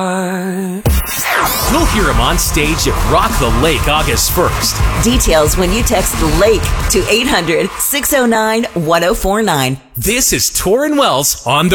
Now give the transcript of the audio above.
We'll hear him on stage at Rock the Lake August 1st. Details when you text LAKE to 800-609-1049. This is Torrin Wells on the